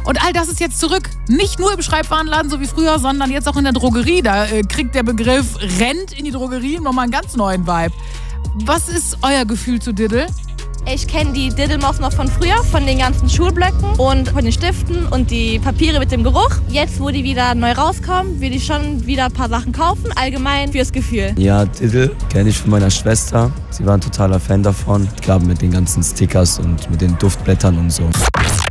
Und all das ist jetzt zurück. Nicht nur im Schreibwarenladen, so wie früher, sondern jetzt auch in der Drogerie. Da kriegt der Begriff rennt in die Drogerie nochmal einen ganz neuen Vibe. Was ist euer Gefühl zu Diddle? Ich kenne die Diddle-Mops noch von früher, von den ganzen Schulblöcken und von den Stiften und die Papiere mit dem Geruch. Jetzt, wo die wieder neu rauskommen, will ich schon wieder ein paar Sachen kaufen, allgemein fürs Gefühl. Ja, Diddle kenne ich von meiner Schwester. Sie war ein totaler Fan davon. Ich glaube mit den ganzen Stickers und mit den Duftblättern und so.